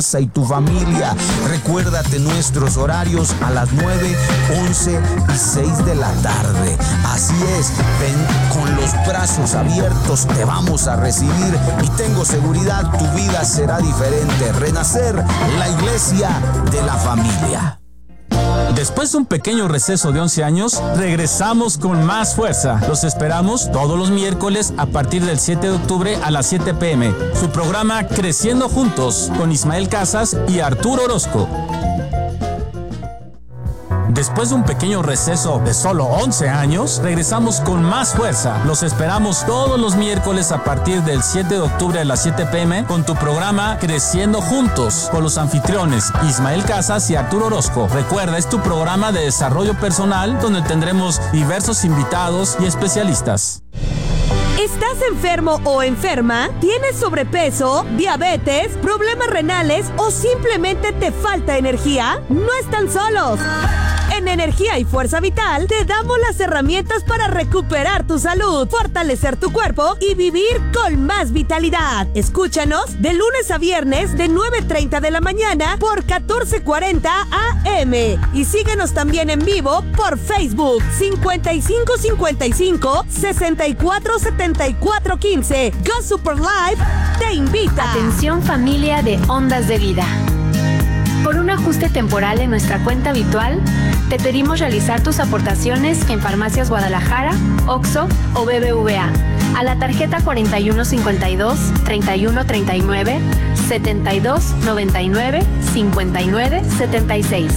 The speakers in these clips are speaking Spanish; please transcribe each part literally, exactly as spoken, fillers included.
y tu familia. Recuérdate nuestros horarios a las nueve, once y seis de la tarde. Así es, ven con los brazos abiertos, te vamos a recibir y tengo seguridad, tu vida será diferente. Renacer, la iglesia de la familia. Después de un pequeño receso de once años, regresamos con más fuerza. Los esperamos todos los miércoles a partir del siete de octubre a las siete pm. Su programa Creciendo Juntos con Ismael Casas y Arturo Orozco. Después de un pequeño receso de solo once años, regresamos con más fuerza. Los esperamos todos los miércoles a partir del siete de octubre a las siete pm con tu programa Creciendo Juntos con los anfitriones Ismael Casas y Arturo Orozco. Recuerda, es tu programa de desarrollo personal donde tendremos diversos invitados y especialistas. ¿Estás enfermo o enferma? ¿Tienes sobrepeso, diabetes, problemas renales o simplemente te falta energía? No están solos. En Energía y Fuerza Vital te damos las herramientas para recuperar tu salud, fortalecer tu cuerpo y vivir con más vitalidad. Escúchanos de lunes a viernes de nueve treinta de la mañana por catorce cuarenta A M y síguenos también en vivo por Facebook cincuenta y cinco cincuenta y cinco, sesenta y cuatro setenta y cuatro quince. Go Super Live te invita. Atención familia de Ondas de Vida. Por un ajuste temporal en nuestra cuenta habitual, te pedimos realizar tus aportaciones en Farmacias Guadalajara, Oxxo o B B V A a la tarjeta cuarenta y uno cincuenta y dos, treinta y uno treinta y nueve, setenta y dos noventa y nueve, cincuenta y nueve setenta y seis.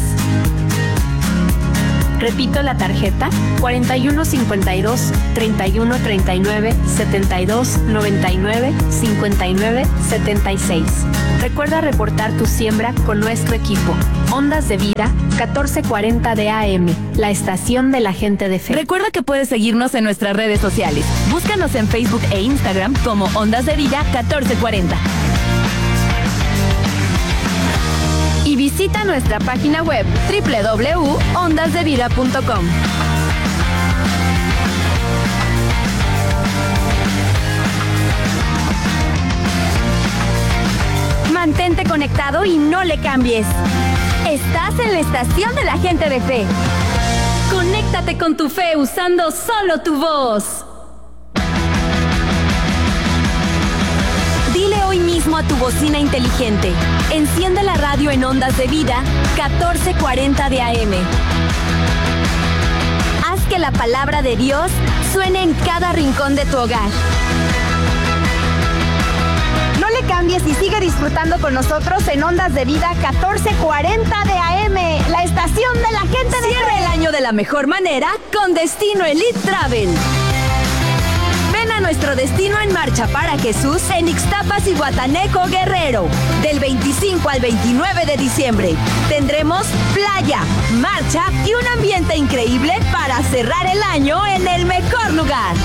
Repito la tarjeta cuarenta y uno cincuenta y dos, treinta y uno treinta y nueve, setenta y dos noventa y nueve, cincuenta y nueve setenta y seis. Recuerda reportar tu siembra con nuestro equipo. Ondas de Vida, catorce cuarenta de A M, la estación de la gente de fe. Recuerda que puedes seguirnos en nuestras redes sociales. Búscanos en Facebook e Instagram como Ondas de Vida catorce cuarenta. Y visita nuestra página web doble u doble u doble u punto ondas de vida punto com. Mantente conectado y no le cambies. Estás en la estación de la gente de fe. Conéctate con tu fe usando solo tu voz. Dile hoy mismo a tu bocina inteligente: enciende la radio en Ondas de Vida catorce cuarenta de A M. Haz que la palabra de Dios suene en cada rincón de tu hogar. No le cambies y sigue disfrutando con nosotros en Ondas de Vida catorce cuarenta de A M, la estación de la gente de Cierra el año de la mejor manera con Destino Elite Travel. Ven a nuestro destino en marcha para Jesús en Ixtapas y Guataneco, Guerrero. Del veinticinco al veintinueve de diciembre. Tendremos playa, marcha y un ambiente increíble para cerrar el año en el mejor lugar.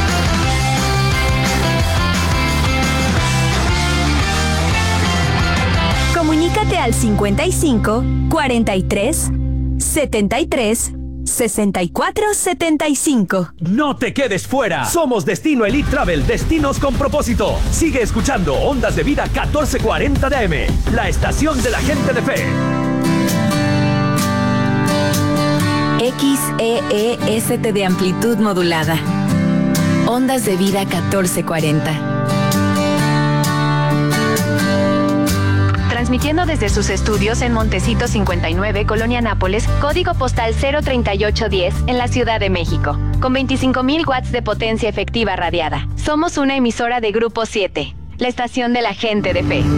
Comunícate al cincuenta y cinco, cuarenta y tres, setenta y tres, sesenta y cuatro setenta y cinco. No te quedes fuera. Somos Destino Elite Travel, destinos con propósito. Sigue escuchando Ondas de Vida catorce cuarenta de A M, la estación de la gente de fe. X E E S T de amplitud modulada. Ondas de Vida catorce cuarenta. Transmitiendo desde sus estudios en Montecito cincuenta y nueve, Colonia Nápoles, código postal cero treinta y ocho diez, en la Ciudad de México, con veinticinco mil watts de potencia efectiva radiada. Somos una emisora de Grupo siete, la estación de la gente de fe.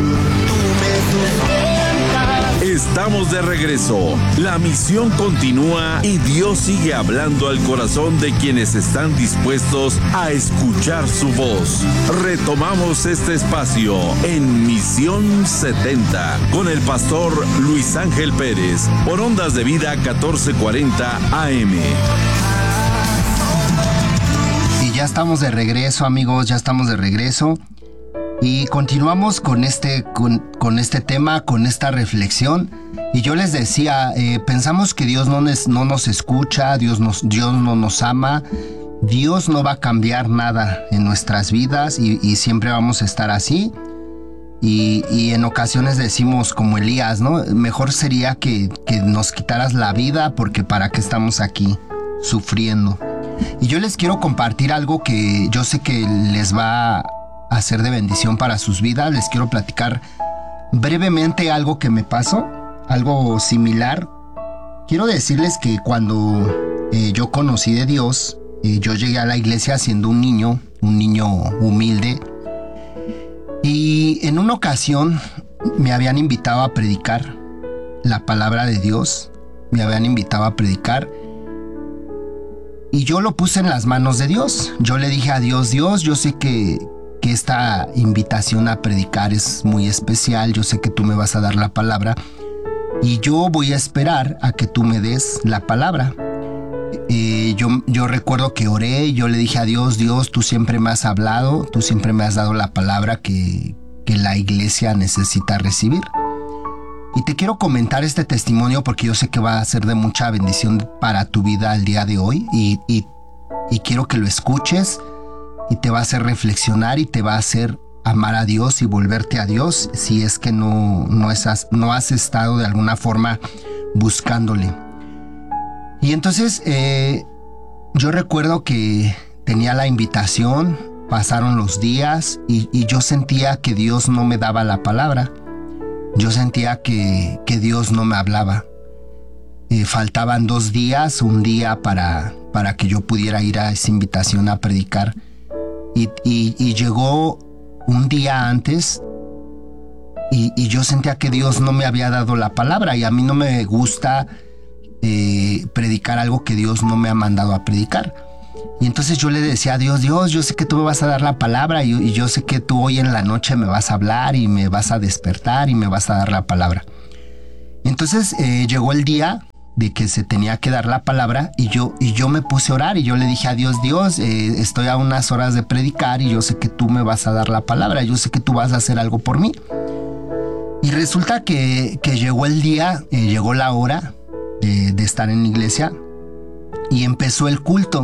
Estamos de regreso. La misión continúa y Dios sigue hablando al corazón de quienes están dispuestos a escuchar su voz. Retomamos este espacio en Misión setenta con el pastor Luis Ángel Pérez por Ondas de Vida catorce cuarenta A M. Y ya estamos de regreso, amigos, ya estamos de regreso. Y continuamos con este, con, con este tema, con esta reflexión. Y yo les decía, eh, pensamos que Dios no, nos, no nos escucha, Dios, nos, Dios no nos ama. Dios no va a cambiar nada en nuestras vidas y, y siempre vamos a estar así. Y, y en ocasiones decimos como Elías, ¿no? Mejor sería que, que nos quitaras la vida porque para qué estamos aquí sufriendo. Y yo les quiero compartir algo que yo sé que les va a hacer de bendición para sus vidas. Les quiero platicar brevemente algo que me pasó, algo similar. Quiero decirles que cuando eh, yo conocí de Dios, eh, yo llegué a la iglesia siendo un niño, un niño humilde. Y en una ocasión me habían invitado a predicar la palabra de Dios, me habían invitado a predicar y yo lo puse en las manos de Dios. Yo le dije a Dios, Dios, yo sé que, que esta invitación a predicar es muy especial, yo sé que tú me vas a dar la palabra y yo voy a esperar a que tú me des la palabra. Eh, yo, yo recuerdo que oré y yo le dije a Dios, Dios, tú siempre me has hablado, tú siempre me has dado la palabra que, que la iglesia necesita recibir. Y te quiero comentar este testimonio porque yo sé que va a ser de mucha bendición para tu vida el día de hoy y, y, y quiero que lo escuches y te va a hacer reflexionar y te va a hacer amar a Dios y volverte a Dios si es que no, no, has, no has estado de alguna forma buscándole. Y entonces eh, yo recuerdo que tenía la invitación, pasaron los días y, y yo sentía que Dios no me daba la palabra. Yo sentía que, que Dios no me hablaba. Eh, faltaban dos días, un día para, para que yo pudiera ir a esa invitación a predicar. Y, y, y llegó un día antes y, y yo sentía que Dios no me había dado la palabra y a mí no me gusta Eh, predicar algo que Dios no me ha mandado a predicar. Y entonces yo le decía a Dios, Dios, yo sé que tú me vas a dar la palabra y, y yo sé que tú hoy en la noche me vas a hablar y me vas a despertar y me vas a dar la palabra. Entonces eh, llegó el día de que se tenía que dar la palabra y yo, y yo me puse a orar y yo le dije a Dios, Dios, eh, estoy a unas horas de predicar y yo sé que tú me vas a dar la palabra, yo sé que tú vas a hacer algo por mí. Y resulta que, que llegó el día, eh, llegó la hora De, de estar en la iglesia y empezó el culto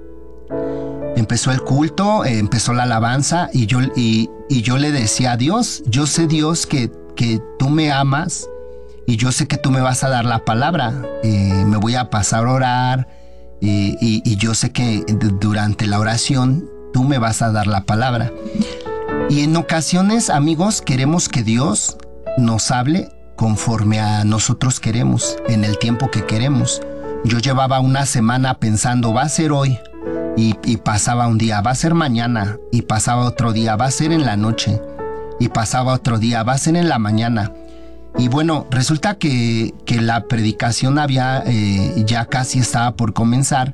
empezó el culto eh, empezó la alabanza y yo, y, y yo le decía a Dios, yo sé Dios que, que tú me amas y yo sé que tú me vas a dar la palabra, eh, me voy a pasar a orar eh, y, y yo sé que durante la oración tú me vas a dar la palabra. Y en ocasiones, amigos, queremos que Dios nos hable conforme a nosotros queremos, en el tiempo que queremos. Yo llevaba una semana pensando, va a ser hoy, y, y pasaba un día, va a ser mañana, y pasaba otro día, va a ser en la noche, y pasaba otro día, va a ser en la mañana. Y bueno, resulta que, que la predicación había, eh, ya casi estaba por comenzar,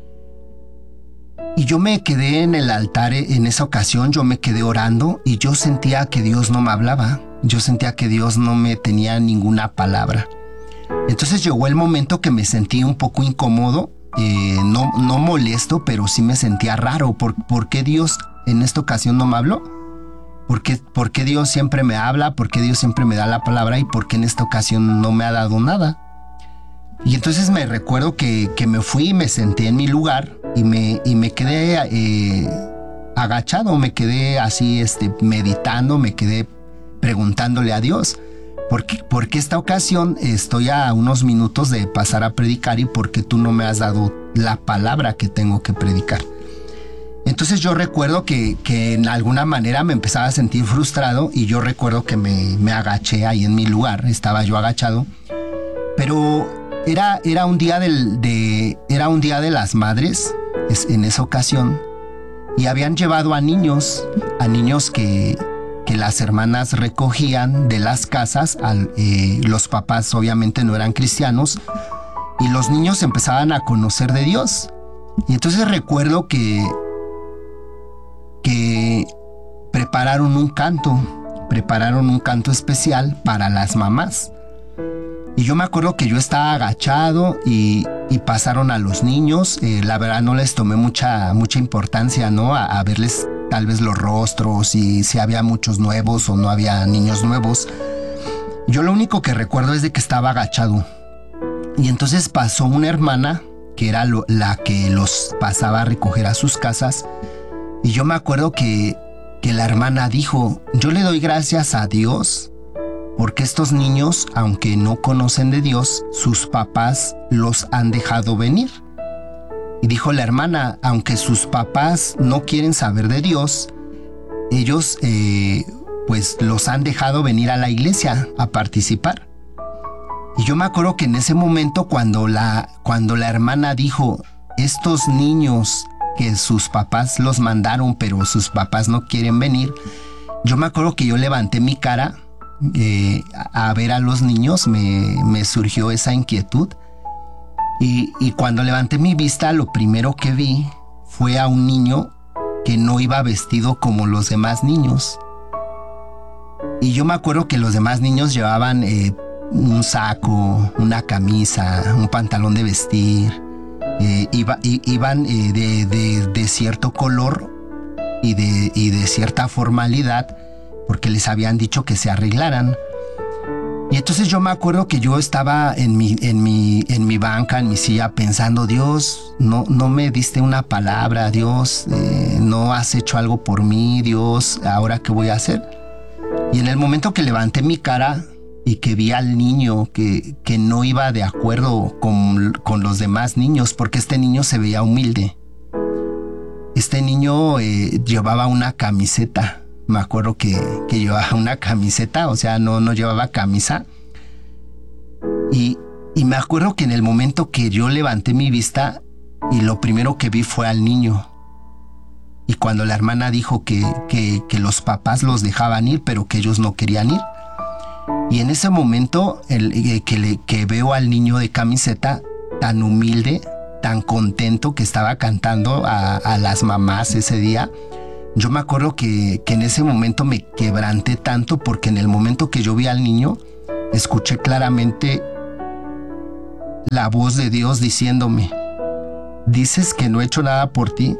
y yo me quedé en el altar en esa ocasión, yo me quedé orando, y yo sentía que Dios no me hablaba. Yo sentía que Dios no me tenía ninguna palabra. Entonces llegó el momento que me sentí un poco incómodo, eh, no, no molesto, pero sí me sentía raro. ¿Por, ¿Por qué Dios en esta ocasión no me habló? ¿Por qué, ¿Por qué Dios siempre me habla? ¿Por qué Dios siempre me da la palabra? ¿Y por qué en esta ocasión no me ha dado nada? Y entonces me recuerdo que, que me fui y me senté en mi lugar y me, y me quedé eh, agachado, me quedé así este, meditando, me quedé preguntándole a Dios, ¿por qué, ¿por qué esta ocasión estoy a unos minutos de pasar a predicar y por qué tú no me has dado la palabra que tengo que predicar? Entonces yo recuerdo que, que en alguna manera me empezaba a sentir frustrado y yo recuerdo que me, me agaché ahí en mi lugar, estaba yo agachado, pero era, era, un, día del, de, era un día de las madres es, en esa ocasión y habían llevado a niños, a niños que... que las hermanas recogían de las casas, al, eh, los papás obviamente no eran cristianos y los niños empezaban a conocer de Dios. Y entonces recuerdo que, que prepararon un canto, prepararon un canto especial para las mamás. Y yo me acuerdo que yo estaba agachado y, y pasaron a los niños, eh, la verdad no les tomé mucha, mucha importancia, ¿no? A, a verles tal vez los rostros y si había muchos nuevos o no había niños nuevos. Yo lo único que recuerdo es de que estaba agachado. Y entonces pasó una hermana que era lo, la que los pasaba a recoger a sus casas. Y yo me acuerdo que, que la hermana dijo, yo le doy gracias a Dios porque estos niños, aunque no conocen de Dios, sus papás los han dejado venir. Y dijo la hermana, aunque sus papás no quieren saber de Dios, ellos eh, pues los han dejado venir a la iglesia a participar. Y yo me acuerdo que en ese momento cuando la, cuando la hermana dijo, estos niños que sus papás los mandaron pero sus papás no quieren venir, yo me acuerdo que yo levanté mi cara eh, a ver a los niños, me, me surgió esa inquietud. Y, y cuando levanté mi vista, lo primero que vi fue a un niño que no iba vestido como los demás niños. Y yo me acuerdo que los demás niños llevaban eh, un saco, una camisa, un pantalón de vestir, eh, iba, i, iban eh, de, de, de cierto color y de, y de cierta formalidad, porque les habían dicho que se arreglaran. Y entonces yo me acuerdo que yo estaba en mi, en mi, en mi banca, en mi silla, pensando, Dios, no, no me diste una palabra, Dios, eh, no has hecho algo por mí, Dios, ¿ahora qué voy a hacer? Y en el momento que levanté mi cara y que vi al niño que, que no iba de acuerdo con, con los demás niños, porque este niño se veía humilde. Este niño eh, llevaba una camiseta. Me acuerdo que, que llevaba una camiseta, o sea, no, no llevaba camisa. Y, y me acuerdo que en el momento que yo levanté mi vista y lo primero que vi fue al niño. Y cuando la hermana dijo que, que, que los papás los dejaban ir, pero que ellos no querían ir. Y en ese momento el, que, le, que veo al niño de camiseta tan humilde, tan contento, que estaba cantando a, a las mamás ese día, yo me acuerdo que, que en ese momento me quebranté tanto, porque en el momento que yo vi al niño, escuché claramente la voz de Dios diciéndome, ¿dices que no he hecho nada por ti?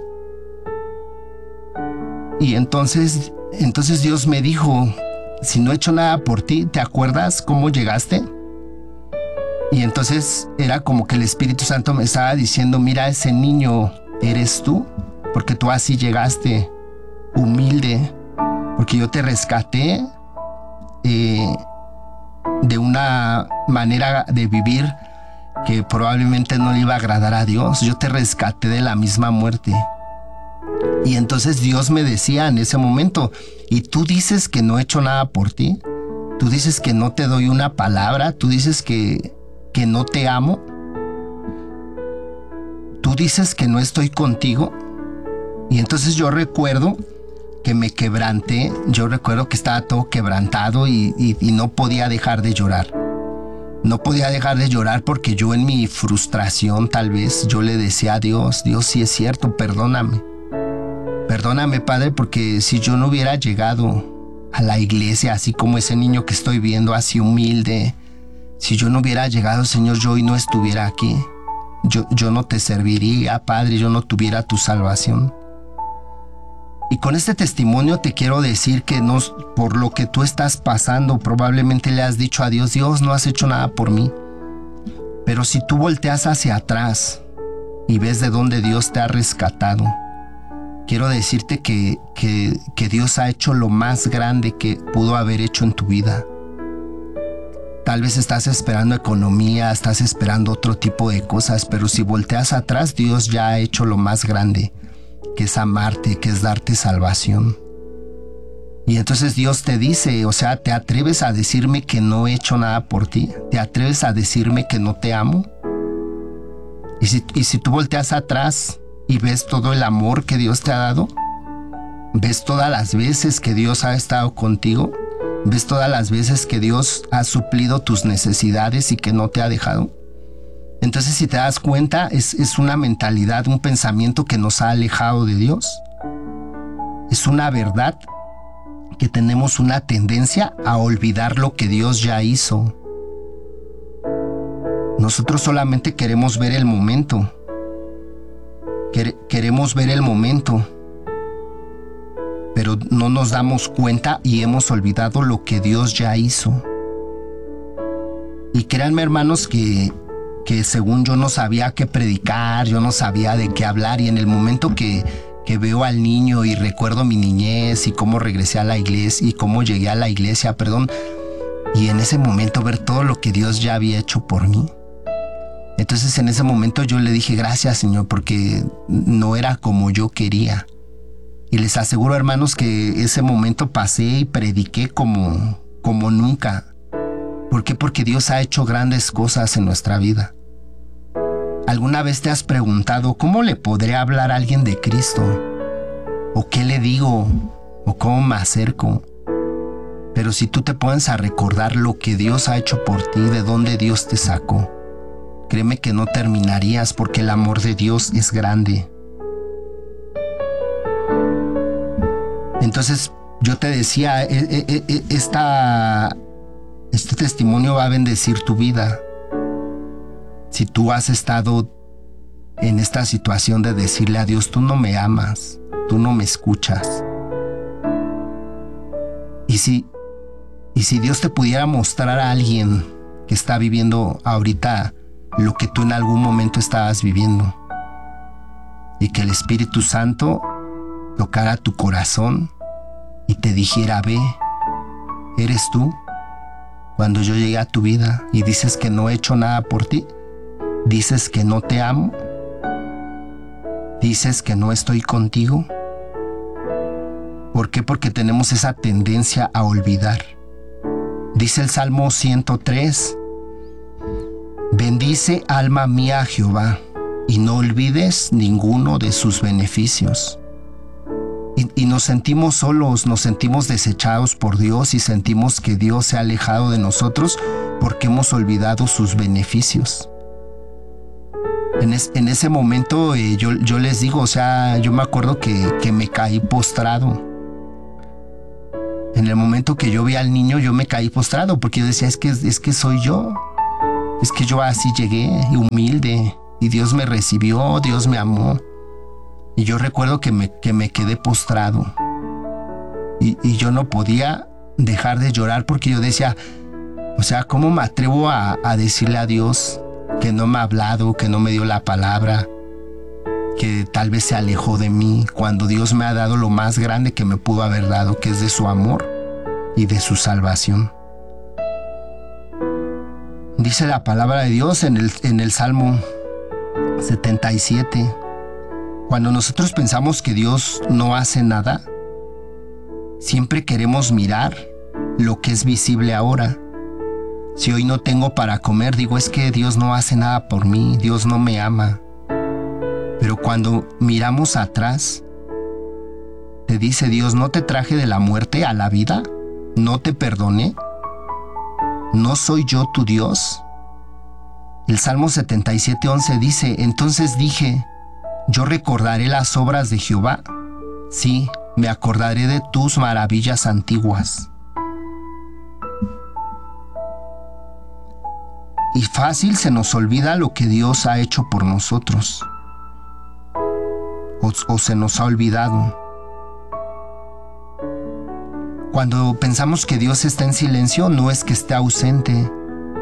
Y entonces, entonces Dios me dijo, si no he hecho nada por ti, ¿te acuerdas cómo llegaste? Y entonces era como que el Espíritu Santo me estaba diciendo, mira, ese niño eres tú, porque tú así llegaste, humilde, porque yo te rescaté eh, de una manera de vivir que probablemente no le iba a agradar a Dios. Yo te rescaté de la misma muerte. Y entonces Dios me decía en ese momento, ¿y tú dices que no he hecho nada por ti? ¿Tú dices que no te doy una palabra? ¿Tú dices que, que no te amo? ¿Tú dices que no estoy contigo? Y entonces yo recuerdo que me quebranté, yo recuerdo que estaba todo quebrantado y, y, y no podía dejar de llorar. No podía dejar de llorar porque yo en mi frustración tal vez yo le decía a Dios, Dios, sí es cierto, perdóname. Perdóname, Padre, porque si yo no hubiera llegado a la iglesia así como ese niño que estoy viendo, así humilde, si yo no hubiera llegado, Señor, yo hoy no estuviera aquí. Yo, yo no te serviría, Padre, yo no tuviera tu salvación. Y con este testimonio te quiero decir que no, por lo que tú estás pasando, probablemente le has dicho a Dios, Dios, no has hecho nada por mí. Pero si tú volteas hacia atrás y ves de dónde Dios te ha rescatado, quiero decirte que, que, que Dios ha hecho lo más grande que pudo haber hecho en tu vida. Tal vez estás esperando economía, estás esperando otro tipo de cosas, pero si volteas atrás, Dios ya ha hecho lo más grande, que es amarte, que es darte salvación. Y entonces Dios te dice, o sea, ¿te atreves a decirme que no he hecho nada por ti? ¿Te atreves a decirme que no te amo? Y si, y si tú volteas atrás y ves todo el amor que Dios te ha dado, ves todas las veces que Dios ha estado contigo, ves todas las veces que Dios ha suplido tus necesidades y que no te ha dejado. Entonces, si te das cuenta, es, es una mentalidad, un pensamiento que nos ha alejado de Dios. Es una verdad que tenemos una tendencia a olvidar lo que Dios ya hizo. Nosotros solamente queremos ver el momento. Quere- queremos ver el momento. Pero no nos damos cuenta y hemos olvidado lo que Dios ya hizo. Y créanme, hermanos, que... que según yo no sabía qué predicar, yo no sabía de qué hablar, y en el momento que, que veo al niño y recuerdo mi niñez y cómo regresé a la iglesia y cómo llegué a la iglesia, perdón, y en ese momento ver todo lo que Dios ya había hecho por mí. Entonces en ese momento yo le dije gracias, Señor, porque no era como yo quería. Y les aseguro, hermanos, que ese momento pasé y prediqué como, como nunca. ¿Por qué? Porque Dios ha hecho grandes cosas en nuestra vida. ¿Alguna vez te has preguntado cómo le podré hablar a alguien de Cristo? ¿O qué le digo? ¿O cómo me acerco? Pero si tú te pones a recordar lo que Dios ha hecho por ti, de dónde Dios te sacó, créeme que no terminarías, porque el amor de Dios es grande. Entonces yo te decía, esta, este testimonio va a bendecir tu vida. Si tú has estado en esta situación de decirle a Dios, tú no me amas, tú no me escuchas. Y si, y si Dios te pudiera mostrar a alguien que está viviendo ahorita lo que tú en algún momento estabas viviendo, y que el Espíritu Santo tocara tu corazón y te dijera, ve, eres tú. Cuando yo llegué a tu vida y dices que no he hecho nada por ti, dices que no te amo, dices que no estoy contigo. ¿Por qué? Porque tenemos esa tendencia a olvidar. Dice el Salmo ciento tres, bendice alma mía a Jehová, y no olvides ninguno de sus beneficios. Y, y nos sentimos solos, nos sentimos desechados por Dios y sentimos que Dios se ha alejado de nosotros porque hemos olvidado sus beneficios. En, es, en ese momento eh, yo, yo les digo, o sea, yo me acuerdo que, que me caí postrado. En el momento que yo vi al niño, yo me caí postrado porque yo decía, es que, es que soy yo. Es que yo así llegué, humilde, y Dios me recibió, Dios me amó. Y yo recuerdo que me, que me quedé postrado. Y, y yo no podía dejar de llorar porque yo decía, o sea, ¿cómo me atrevo a, a decirle a Dios que no me ha hablado, que no me dio la palabra, que tal vez se alejó de mí, cuando Dios me ha dado lo más grande que me pudo haber dado, que es de su amor y de su salvación? Dice la palabra de Dios en el, en el Salmo setenta y siete, cuando nosotros pensamos que Dios no hace nada, siempre queremos mirar lo que es visible ahora. Si hoy no tengo para comer, digo, es que Dios no hace nada por mí, Dios no me ama. Pero cuando miramos atrás, te dice Dios, ¿no te traje de la muerte a la vida? ¿No te perdoné? ¿No soy yo tu Dios? El Salmo setenta y siete, once dice, entonces dije, yo recordaré las obras de Jehová. Sí, me acordaré de tus maravillas antiguas. Y fácil se nos olvida lo que Dios ha hecho por nosotros. O, o se nos ha olvidado. Cuando pensamos que Dios está en silencio, no es que esté ausente.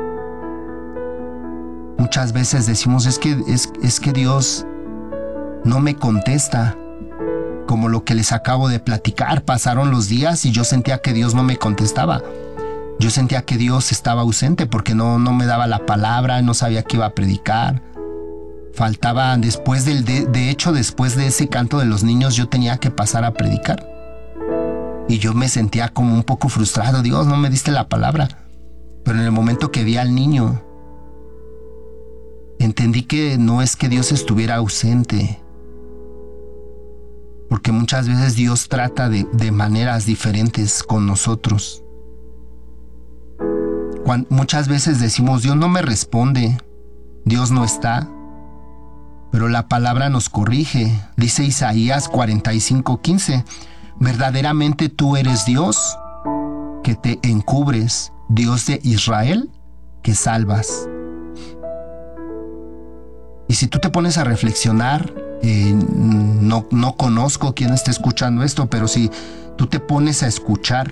Muchas veces decimos, es que, es, es que Dios no me contesta. Como lo que les acabo de platicar, pasaron los días y yo sentía que Dios no me contestaba. Yo sentía que Dios estaba ausente porque no, no me daba la palabra, no sabía que iba a predicar. Faltaba, después del, de, de hecho, después de ese canto de los niños, yo tenía que pasar a predicar. Y yo me sentía como un poco frustrado. Dios, no me diste la palabra. Pero en el momento que vi al niño, entendí que no es que Dios estuviera ausente. Porque muchas veces Dios trata de, de maneras diferentes con nosotros. Cuando, muchas veces decimos, Dios no me responde, Dios no está. Pero la palabra nos corrige. Dice Isaías cuarenta y cinco, quince. Verdaderamente tú eres Dios, que te encubres, Dios de Israel, que salvas. Y si tú te pones a reflexionar, eh, no, no conozco quién está escuchando esto, pero si tú te pones a escuchar,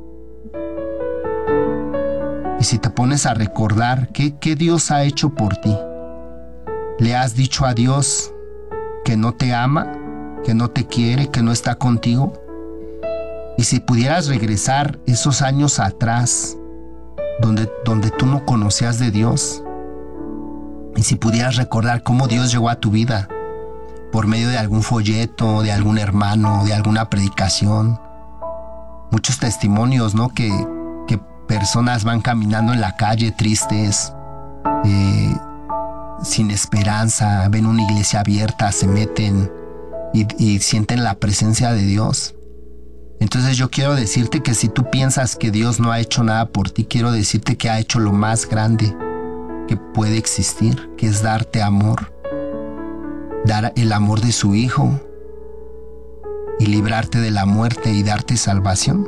y si te pones a recordar qué, qué Dios ha hecho por ti, le has dicho a Dios que no te ama, que no te quiere, que no está contigo. Y si pudieras regresar esos años atrás, donde, donde tú no conocías de Dios, y si pudieras recordar cómo Dios llegó a tu vida, por medio de algún folleto, de algún hermano, de alguna predicación, muchos testimonios, ¿no? Que, que personas van caminando en la calle tristes, eh, sin esperanza, ven una iglesia abierta, se meten y, y sienten la presencia de Dios. Entonces yo quiero decirte que si tú piensas que Dios no ha hecho nada por ti, quiero decirte que ha hecho lo más grande que puede existir, que es darte amor, dar el amor de su Hijo y librarte de la muerte y darte salvación.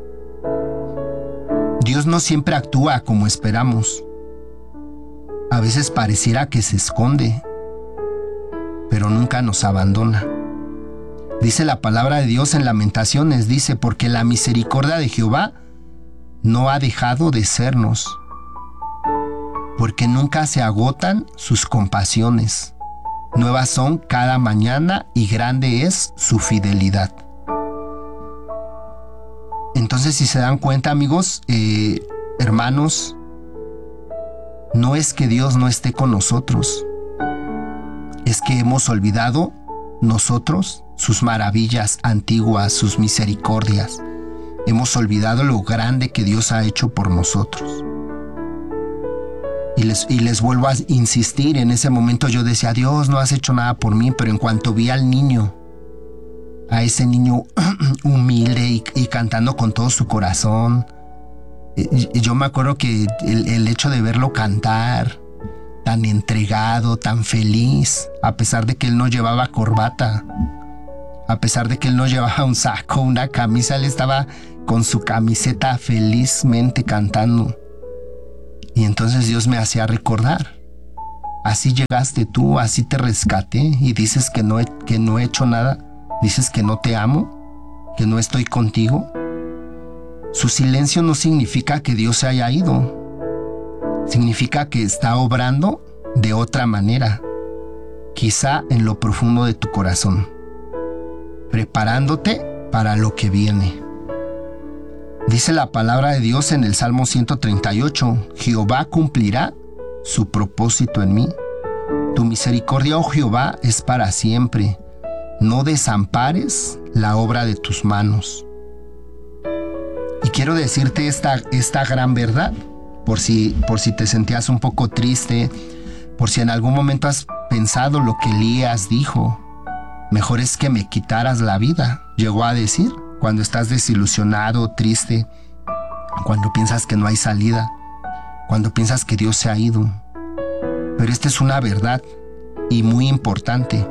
Dios no siempre actúa como esperamos. A veces pareciera que se esconde, pero nunca nos abandona. Dice la palabra de Dios en Lamentaciones, dice, porque la misericordia de Jehová no ha dejado de sernos, porque nunca se agotan sus compasiones. Nuevas son cada mañana y grande es su fidelidad. Entonces, si se dan cuenta, amigos, eh, hermanos, no es que Dios no esté con nosotros, es que hemos olvidado nosotros sus maravillas antiguas, sus misericordias. Hemos olvidado lo grande que Dios ha hecho por nosotros. Y les, y les vuelvo a insistir, en ese momento yo decía, Dios, no has hecho nada por mí, pero en cuanto vi al niño, a ese niño humilde y, y cantando con todo su corazón, y, y yo me acuerdo que el, el hecho de verlo cantar, tan entregado, tan feliz, a pesar de que él no llevaba corbata, a pesar de que él no llevaba un saco, una camisa, él estaba con su camiseta felizmente cantando. Y entonces Dios me hacía recordar, así llegaste tú, así te rescaté y dices que no he, que no he hecho nada, dices que no te amo, que no estoy contigo. Su silencio no significa que Dios se haya ido, significa que está obrando de otra manera, quizá en lo profundo de tu corazón, preparándote para lo que viene. Dice la palabra de Dios en el Salmo ciento treinta y ocho, Jehová cumplirá su propósito en mí. Tu misericordia, oh Jehová, es para siempre. No desampares la obra de tus manos. Y quiero decirte esta, esta gran verdad, por si, por si te sentías un poco triste, por si en algún momento has pensado lo que Elías dijo. Mejor es que me quitaras la vida, llegó a decir. Cuando estás desilusionado, triste, cuando piensas que no hay salida, cuando piensas que Dios se ha ido. Pero esta es una verdad y muy importante.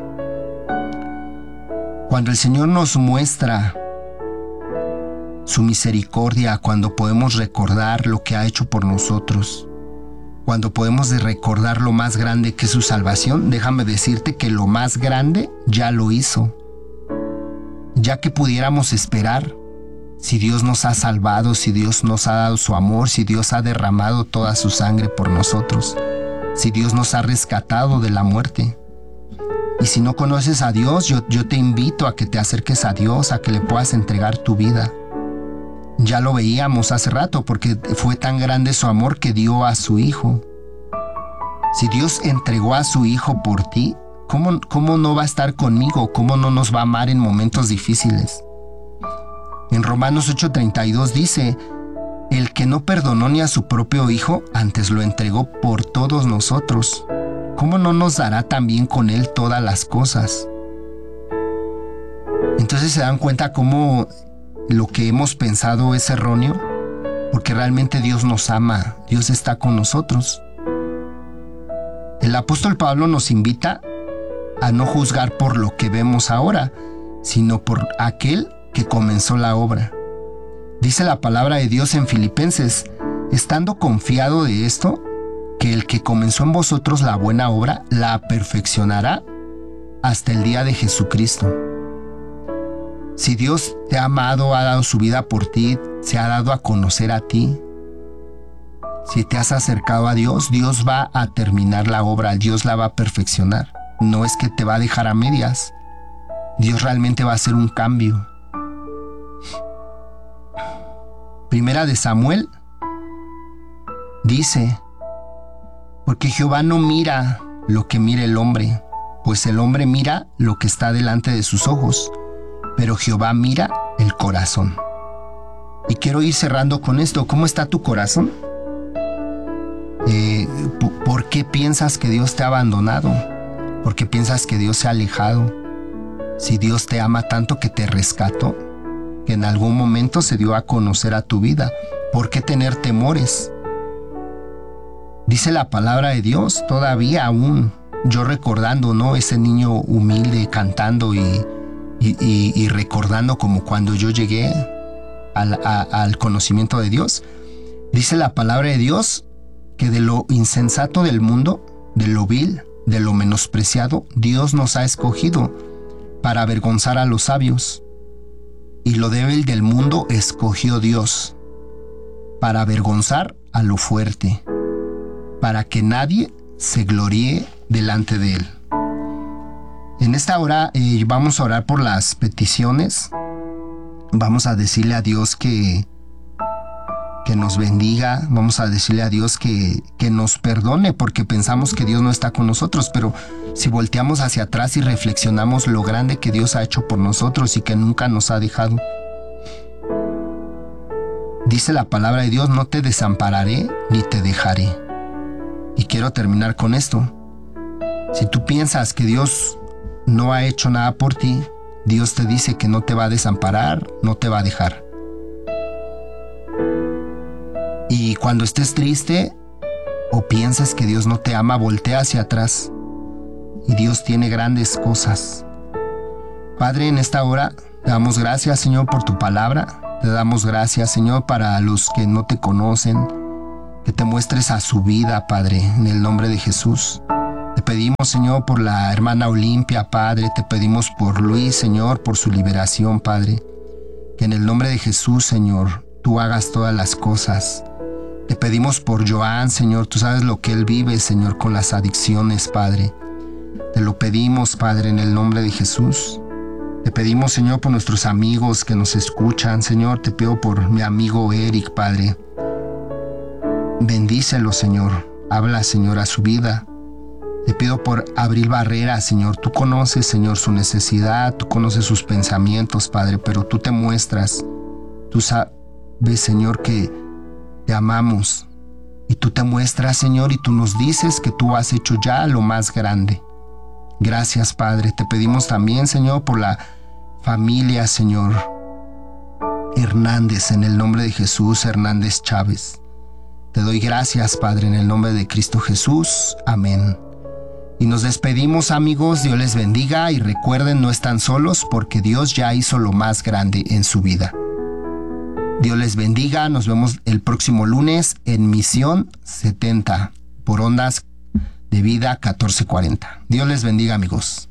Cuando el Señor nos muestra su misericordia, cuando podemos recordar lo que ha hecho por nosotros, cuando podemos recordar lo más grande que es su salvación, déjame decirte que lo más grande ya lo hizo. Ya que pudiéramos esperar, si Dios nos ha salvado, si Dios nos ha dado su amor, si Dios ha derramado toda su sangre por nosotros, si Dios nos ha rescatado de la muerte. Y si no conoces a Dios, yo, yo te invito a que te acerques a Dios, a que le puedas entregar tu vida. Ya lo veíamos hace rato, porque fue tan grande su amor que dio a su Hijo. Si Dios entregó a su Hijo por ti, ¿Cómo, ¿Cómo no va a estar conmigo? ¿Cómo no nos va a amar en momentos difíciles? En Romanos ocho treinta y dos dice, el que no perdonó ni a su propio Hijo, antes lo entregó por todos nosotros. ¿Cómo no nos dará también con Él todas las cosas? Entonces se dan cuenta cómo lo que hemos pensado es erróneo, porque realmente Dios nos ama, Dios está con nosotros. El apóstol Pablo nos invita a no juzgar por lo que vemos ahora, sino por aquel que comenzó la obra. Dice la palabra de Dios en Filipenses, estando confiado de esto, que el que comenzó en vosotros la buena obra, la perfeccionará hasta el día de Jesucristo. Si Dios te ha amado, ha dado su vida por ti, se ha dado a conocer a ti, si te has acercado a Dios, Dios va a terminar la obra, Dios la va a perfeccionar. No es que te va a dejar a medias. Dios realmente va a hacer un cambio. Primera de Samuel dice, porque Jehová no mira lo que mira el hombre, pues el hombre mira lo que está delante de sus ojos, pero Jehová mira el corazón. Y quiero ir cerrando con esto. ¿Cómo está tu corazón? Eh, ¿Por qué piensas que Dios te ha abandonado? ¿Por qué piensas que Dios se ha alejado? Si Dios te ama tanto que te rescató, que en algún momento se dio a conocer a tu vida, ¿por qué tener temores? Dice la palabra de Dios, todavía aún, yo recordando, ¿no? Ese niño humilde cantando y, y, y, y recordando como cuando yo llegué al, a, al conocimiento de Dios. Dice la palabra de Dios que de lo insensato del mundo, de lo vil, de lo menospreciado, Dios nos ha escogido para avergonzar a los sabios. Y lo débil del mundo escogió Dios para avergonzar a lo fuerte, para que nadie se gloríe delante de él. En esta hora eh, vamos a orar por las peticiones. Vamos a decirle a Dios que, que nos bendiga. Vamos a decirle a Dios que, que nos perdone, porque pensamos que Dios no está con nosotros, pero si volteamos hacia atrás y reflexionamos lo grande que Dios ha hecho por nosotros y que nunca nos ha dejado. Dice la palabra de Dios, no te desampararé ni te dejaré. Y quiero terminar con esto. Si tú piensas que Dios no ha hecho nada por ti, Dios te dice que no te va a desamparar, no te va a dejar. Y cuando estés triste o pienses que Dios no te ama, voltea hacia atrás. Y Dios tiene grandes cosas. Padre, en esta hora te damos gracias, Señor, por tu palabra. Te damos gracias, Señor, para los que no te conocen, que te muestres a su vida, Padre, en el nombre de Jesús. Te pedimos, Señor, por la hermana Olimpia, Padre. Te pedimos por Luis, Señor, por su liberación, Padre. Que en el nombre de Jesús, Señor, tú hagas todas las cosas. Te pedimos por Joan, Señor. Tú sabes lo que él vive, Señor, con las adicciones, Padre. Te lo pedimos, Padre, en el nombre de Jesús. Te pedimos, Señor, por nuestros amigos que nos escuchan. Señor, te pido por mi amigo Eric, Padre. Bendícelo, Señor. Habla, Señor, a su vida. Te pido por Abril Barrera, Señor. Tú conoces, Señor, su necesidad. Tú conoces sus pensamientos, Padre, pero tú te muestras. Tú sabes, Señor, que te amamos. Y tú te muestras, Señor, y tú nos dices que tú has hecho ya lo más grande. Gracias, Padre. Te pedimos también, Señor, por la familia, Señor Hernández, en el nombre de Jesús, Hernández Chávez. Te doy gracias, Padre, en el nombre de Cristo Jesús. Amén. Y nos despedimos, amigos. Dios les bendiga y recuerden, no están solos porque Dios ya hizo lo más grande en su vida. Dios les bendiga. Nos vemos el próximo lunes en Misión setenta por Ondas de Vida catorce cuarenta. Dios les bendiga, amigos.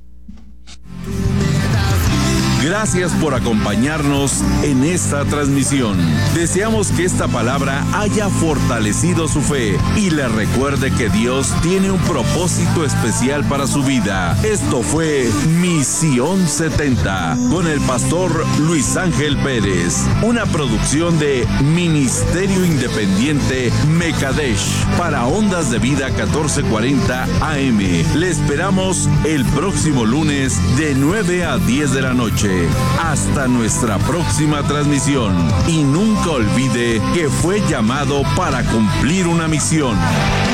Gracias por acompañarnos en esta transmisión. Deseamos que esta palabra haya fortalecido su fe y le recuerde que Dios tiene un propósito especial para su vida. Esto fue Misión setenta con el pastor Luis Ángel Pérez, una producción de Ministerio Independiente Mekadesh para Ondas de Vida catorce cuarenta A M. Le esperamos el próximo lunes de nueve a diez de la noche. Hasta nuestra próxima transmisión. Y nunca olvide que fue llamado para cumplir una misión.